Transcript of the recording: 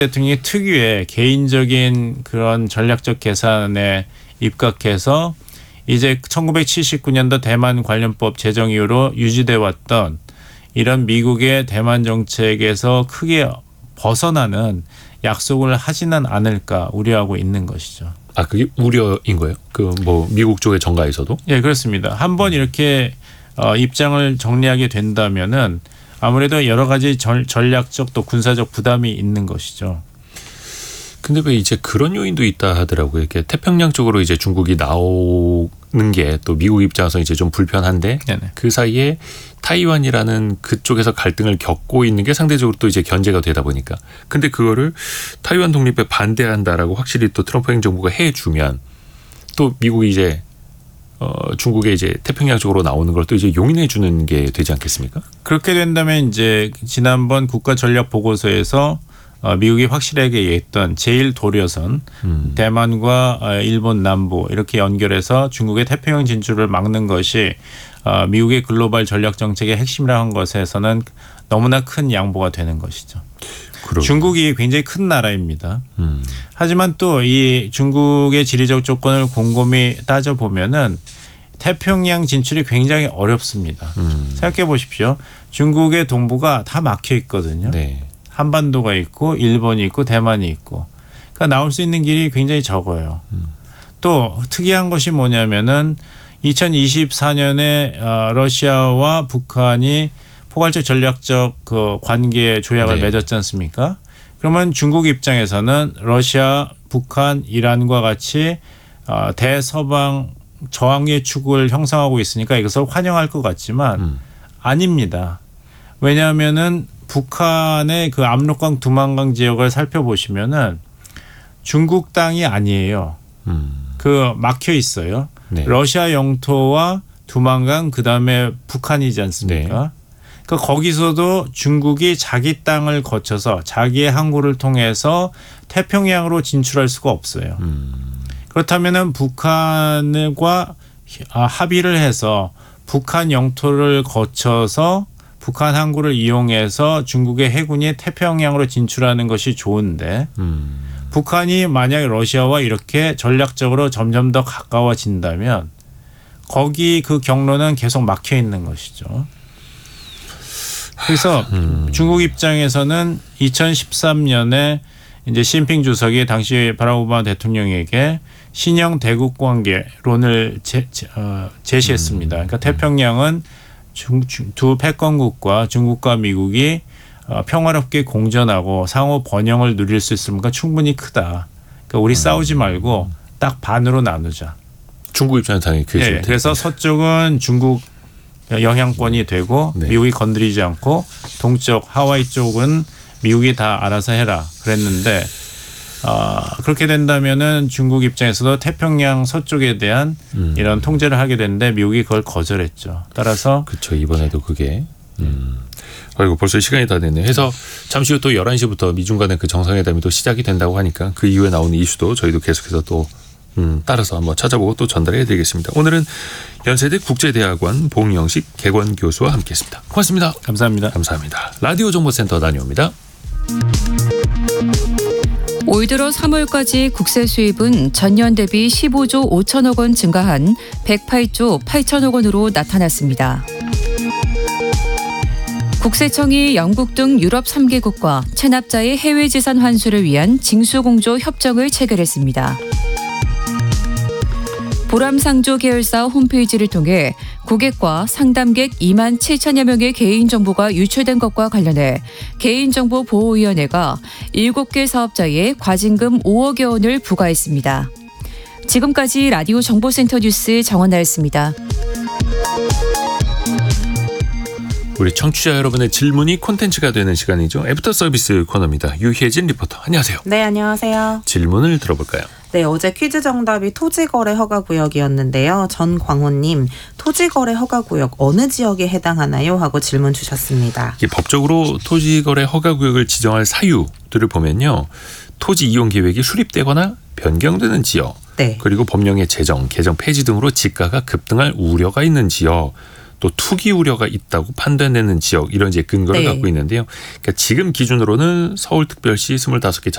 대통령이 특유의 개인적인 그런 전략적 계산에 입각해서 이제 1979년도 대만 관련법 제정 이후로 유지돼 왔던 이런 미국의 대만 정책에서 크게 벗어나는 약속을 하지는 않을까 우려하고 있는 것이죠. 아, 그게 우려인 거예요? 그 뭐 미국 쪽의 정가에서도? 예, 그렇습니다. 한번 이렇게 입장을 정리하게 된다면은 아무래도 여러 가지 전략적 또 군사적 부담이 있는 것이죠. 근데 왜 이제 그런 요인도 있다 하더라고요. 이렇게 태평양 쪽으로 이제 중국이 나오는 게 또 미국 입장에서 이제 좀 불편한데 네네. 그 사이에 타이완이라는 그쪽에서 갈등을 겪고 있는 게 상대적으로 또 이제 견제가 되다 보니까. 근데 그거를 타이완 독립에 반대한다라고 확실히 또 트럼프 행정부가 해주면 또 미국이 이제 중국의 이제 태평양 쪽으로 나오는 걸 또 이제 용인해 주는 게 되지 않겠습니까? 그렇게 된다면 이제 지난번 국가 전략 보고서에서 미국이 확실하게 얘기했던 제1도려선 대만과 일본 남부 이렇게 연결해서 중국의 태평양 진출을 막는 것이 미국의 글로벌 전략 정책의 핵심이라는 것에서는 너무나 큰 양보가 되는 것이죠. 그러게요. 중국이 굉장히 큰 나라입니다. 하지만 또 이 중국의 지리적 조건을 곰곰이 따져보면은 태평양 진출이 굉장히 어렵습니다. 생각해 보십시오. 중국의 동부가 다 막혀 있거든요. 네. 한반도가 있고 일본이 있고 대만이 있고 그러니까 나올 수 있는 길이 굉장히 적어요. 또 특이한 것이 뭐냐면은 2024년에 러시아와 북한이 포괄적 전략적 그 관계 조약을 네. 맺었지 않습니까? 그러면 중국 입장에서는 러시아, 북한, 이란과 같이 대서방 저항의 축을 형성하고 있으니까 이것을 환영할 것 같지만 아닙니다. 왜냐하면은 북한의 그 압록강 두만강 지역을 살펴보시면은 중국 땅이 아니에요. 그 막혀 있어요. 네. 러시아 영토와 두만강 그다음에 북한이지 않습니까? 네. 그러니까 거기서도 중국이 자기 땅을 거쳐서 자기의 항구를 통해서 태평양으로 진출할 수가 없어요. 그렇다면은 북한과 합의를 해서 북한 영토를 거쳐서 북한 항구를 이용해서 중국의 해군이 태평양으로 진출하는 것이 좋은데 북한이 만약 러시아와 이렇게 전략적으로 점점 더 가까워진다면 거기 그 경로는 계속 막혀 있는 것이죠. 그래서 중국 입장에서는 2013년에 이제 시진핑 주석이 당시 바락 오바마 대통령에게 신형 대국 관계론을 제시했습니다. 그러니까 태평양은 두 패권국과 중국과 미국이 평화롭게 공존하고 상호 번영을 누릴 수 있으니까 충분히 크다. 그러니까 우리 싸우지 말고 딱 반으로 나누자. 중국 입장에서 당연히 그게 네, 그래서 서쪽은 중국 영향권이 되고 네. 미국이 건드리지 않고 동쪽 하와이 쪽은 미국이 다 알아서 해라 그랬는데 그렇게 된다면은 중국 입장에서도 태평양 서쪽에 대한 이런 통제를 하게 되는데 미국이 그걸 거절했죠. 따라서 그렇죠. 이번에도 그게 아이고 벌써 시간이 다 됐네요. 해서 잠시 후 또 11시부터 미중 간의 그 정상회담이 또 시작이 된다고 하니까 그 이후에 나오는 이슈도 저희도 계속해서 또 따라서 한번 찾아보고 또 전달해 드리겠습니다. 오늘은 연세대 국제대학원 봉영식 개관 교수와 함께했습니다. 고맙습니다. 감사합니다. 감사합니다. 라디오 정보센터 다녀옵니다. 올 들어 3월까지 국세 수입은 전년 대비 15조 5천억 원 증가한 108조 8천억 원으로 나타났습니다. 국세청이 영국 등 유럽 3개국과 체납자의 해외 지산 환수를 위한 징수공조 협정을 체결했습니다. 보람상조 계열사 홈페이지를 통해 고객과 상담객 2만 7천여 명의 개인정보가 유출된 것과 관련해 개인정보보호위원회가 7개 사업자에 과징금 5억여 원을 부과했습니다. 지금까지 라디오 정보센터 뉴스 정원나였습니다. 우리 청취자 여러분의 질문이 콘텐츠가 되는 시간이죠. 애프터 서비스 코너입니다. 유혜진 리포터. 안녕하세요. 네, 안녕하세요. 질문을 들어볼까요? 네, 어제 퀴즈 정답이 토지거래 허가구역이었는데요. 전광호님, 토지거래 허가구역 어느 지역에 해당하나요? 하고 질문 주셨습니다. 이게 법적으로 토지거래 허가구역을 지정할 사유들을 보면요. 토지 이용 계획이 수립되거나 변경되는 지역, 네. 그리고 법령의 제정, 개정 폐지 등으로 지가가 급등할 우려가 있는 지역, 또 투기 우려가 있다고 판단되는 지역 이런 이제 근거를 네. 갖고 있는데요. 그러니까 지금 기준으로는 서울특별시 25개